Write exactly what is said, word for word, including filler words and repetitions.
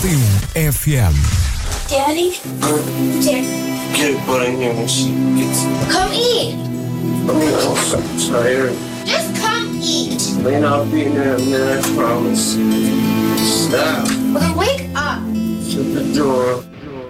e um F M. Daddy? Dad. Get put in here when she gets. Come eat. I'm so tired. Just come eat. May not be in there a minute, I promise. Stop. Well, then wake up. Shut the door.